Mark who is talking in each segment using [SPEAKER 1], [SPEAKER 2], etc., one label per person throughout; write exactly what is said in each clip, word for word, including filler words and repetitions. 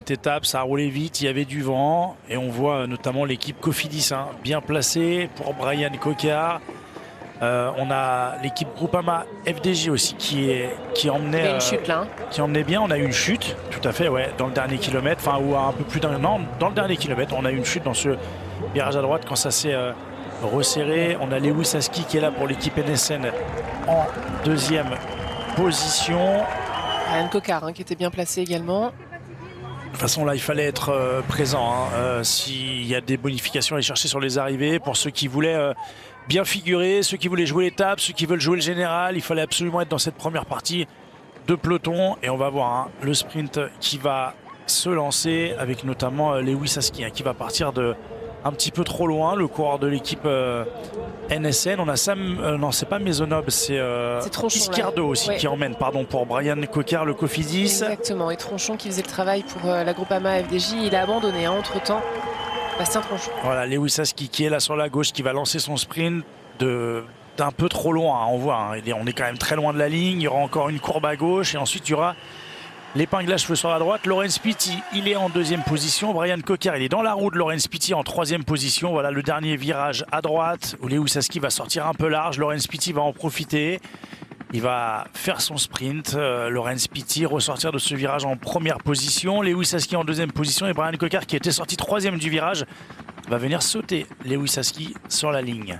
[SPEAKER 1] cette étape, ça a roulé vite, il y avait du vent et on voit notamment l'équipe Cofidis hein, bien placée pour Brian Cocard. Euh, on a l'équipe Groupama F D J aussi qui, est, qui, emmenait,
[SPEAKER 2] une chute, là.
[SPEAKER 1] euh, qui emmenait bien. On a eu une chute, tout à fait, ouais, dans le dernier kilomètre, enfin, ou un peu plus d'un. Non, dans le dernier kilomètre, on a eu une chute dans ce virage à droite quand ça s'est euh, resserré. On a Lewis Aski qui est là pour l'équipe N S N en deuxième position.
[SPEAKER 2] Brian Cocard hein, qui était bien placé également.
[SPEAKER 1] De toute façon, là, il fallait être euh, présent. Hein. Euh, S'il y a des bonifications à aller chercher sur les arrivées, pour ceux qui voulaient euh, bien figurer, ceux qui voulaient jouer l'étape, ceux qui veulent jouer le général, il fallait absolument être dans cette première partie de peloton. Et on va voir hein, le sprint qui va se lancer avec notamment euh, Lewis Aski hein, qui va partir de un petit peu trop loin, le coureur de l'équipe euh, N S N. On a Sam, euh, non c'est pas Maisonneuve, c'est euh, Iscardo aussi ouais. qui emmène, pardon, pour Brian Cocard, le Cofidis.
[SPEAKER 2] Exactement, et Tronchon qui faisait le travail pour euh, la Groupama F D J, il a abandonné hein, entre temps. Bastien Tronchon.
[SPEAKER 1] Voilà, Lewis Aski qui est là sur la gauche, qui va lancer son sprint de d'un peu trop loin, hein, on voit, hein, on est quand même très loin de la ligne, il y aura encore une courbe à gauche et ensuite il y aura l'épingle à cheveux sur la droite. Laurens Pitty, il est en deuxième position. Brian Cocard, il est dans la roue de Laurens Pitty en troisième position. Voilà le dernier virage à droite où Lewis Aski va sortir un peu large. Laurens Pitty va en profiter. Il va faire son sprint. Euh, Laurens Pitty ressortir de ce virage en première position. Lewis Aski en deuxième position. Et Brian Cocard, qui était sorti troisième du virage, va venir sauter Lewis Aski sur la ligne.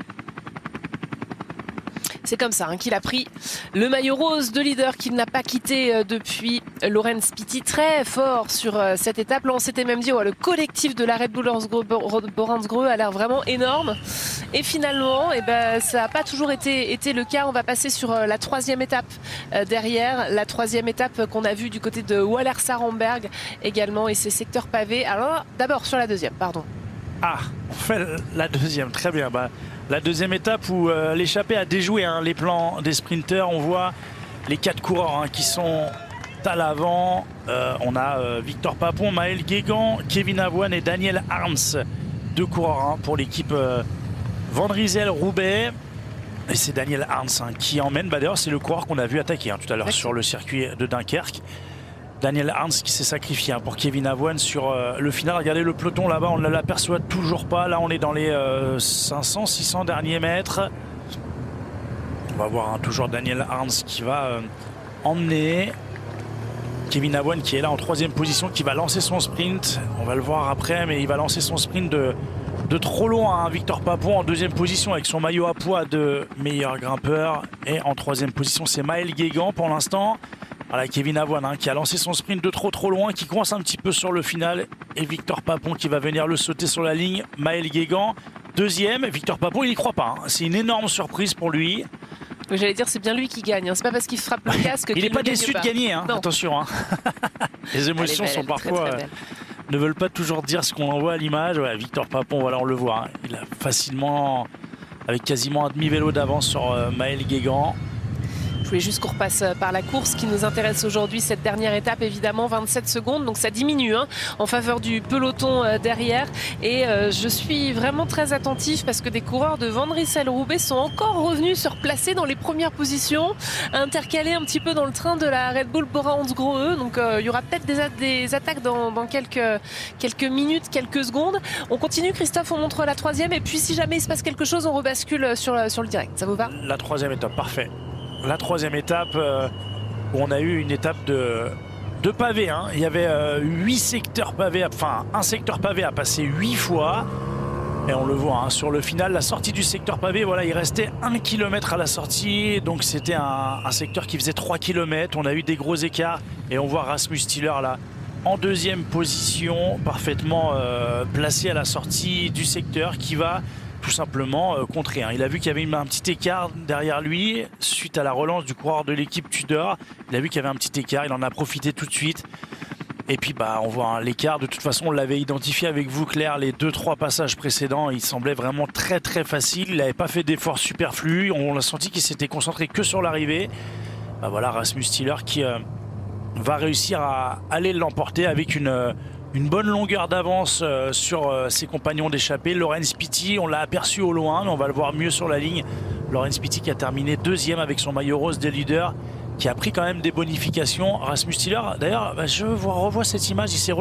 [SPEAKER 2] C'est comme ça hein, qu'il a pris le maillot rose de leader qu'il n'a pas quitté euh, depuis. Laurens Pitty très fort sur euh, cette étape. Là on s'était même dit ouais, le collectif de la Red Bull Boransgreux a l'air vraiment énorme. Et finalement eh ben, ça n'a pas toujours été, été le cas. On va passer sur euh, la troisième étape euh, derrière. La troisième étape qu'on a vue du côté de Wallersa-Ramberg également et ses secteurs pavés. Alors d'abord sur la deuxième, pardon.
[SPEAKER 1] Ah, on fait la deuxième, très bien. Bah, la deuxième étape où euh, l'échappée a déjoué hein, les plans des sprinteurs. On voit les quatre coureurs hein, qui sont à l'avant. Euh, on a euh, Victor Papon, Maël Guégan, Kevin Avoine et Daniel Arns. Deux coureurs hein, pour l'équipe euh, Van Rysel-Roubaix. Et c'est Daniel Arns hein, qui emmène. Bah, d'ailleurs, c'est le coureur qu'on a vu attaquer hein, tout à l'heure sur le circuit de Dunkerque. Daniel Arns qui s'est sacrifié hein, pour Kevin Avoine sur euh, le final. Regardez le peloton là-bas, on ne l'aperçoit toujours pas. Là, on est dans les euh, cinq cents six cents derniers mètres. On va voir hein, toujours Daniel Arns qui va euh, emmener Kevin Avoine qui est là en troisième position, qui va lancer son sprint. On va le voir après, mais il va lancer son sprint de, de trop loin. Hein. Victor Papon en deuxième position avec son maillot à poids de meilleur grimpeur. Et en troisième position, c'est Maël Guégan pour l'instant. Voilà, Kevin Avoine hein, qui a lancé son sprint de trop trop loin, qui coince un petit peu sur le final. Et Victor Papon qui va venir le sauter sur la ligne. Maël Guégan, deuxième. Victor Papon, il n'y croit pas. Hein. C'est une énorme surprise pour lui.
[SPEAKER 2] J'allais dire, c'est bien lui qui gagne. Hein. C'est pas parce qu'il frappe le casque qu'il
[SPEAKER 1] Il n'est pas déçu
[SPEAKER 2] pas.
[SPEAKER 1] de gagner. Hein. Attention. Hein. Les émotions belle, sont parfois... Très, très ne veulent pas toujours dire ce qu'on envoie à l'image. Ouais, Victor Papon, voilà, on le voit. Hein. Il a facilement, avec quasiment un demi-vélo d'avance sur euh, Maël Guégan.
[SPEAKER 2] Je voulais juste qu'on repasse par la course qui nous intéresse aujourd'hui, cette dernière étape évidemment, vingt-sept secondes, donc ça diminue hein, en faveur du peloton euh, derrière et euh, je suis vraiment très attentif parce que des coureurs de Van Rysel-Roubaix sont encore revenus se replacer dans les premières positions, intercalés un petit peu dans le train de la Red Bull Boransgreux, donc euh, il y aura peut-être des, des attaques dans, dans quelques, quelques minutes, quelques secondes. On continue Christophe, on montre la troisième et puis si jamais il se passe quelque chose on rebascule sur, sur le direct, ça vous va?
[SPEAKER 1] La troisième étape, parfait. La troisième étape euh, où on a eu une étape de, de pavés. Hein. Il y avait euh, huit secteurs pavés, enfin un secteur pavé à passer huit fois. Et on le voit hein, sur le final, la sortie du secteur pavé, voilà, il restait un kilomètre à la sortie. Donc c'était un, un secteur qui faisait trois kilomètres. On a eu des gros écarts. Et on voit Rasmus Stiller là en deuxième position, parfaitement euh, placé à la sortie du secteur qui va tout simplement euh, contrer. Hein. Il a vu qu'il y avait une, un petit écart derrière lui suite à la relance du coureur de l'équipe Tudor. Il a vu qu'il y avait un petit écart, il en a profité tout de suite. Et puis bah on voit hein, l'écart. De toute façon, on l'avait identifié avec vous, Claire, les deux trois passages précédents. Il semblait vraiment très très facile. Il n'avait pas fait d'efforts superflus. On a senti qu'il s'était concentré que sur l'arrivée. Bah voilà, Rasmus Stiller qui euh, va réussir à aller l'emporter avec une euh, Une bonne longueur d'avance euh, sur euh, ses compagnons d'échappée. Laurens Pitty, on l'a aperçu au loin, mais on va le voir mieux sur la ligne. Laurens Pitty qui a terminé deuxième avec son maillot rose des leaders, qui a pris quand même des bonifications. Rasmus Stiller, d'ailleurs, bah, je revois cette image, il s'est